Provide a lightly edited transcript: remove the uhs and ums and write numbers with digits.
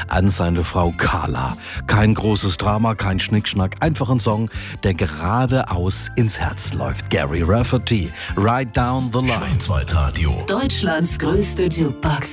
an seine Frau Carla. Kein großes Drama, kein Schnickschnack, einfach ein Song, der geradeaus ins Herz läuft. Gary Rafferty, Right Down the Line. Schweinswald Radio. Deutschlands größte Jukebox.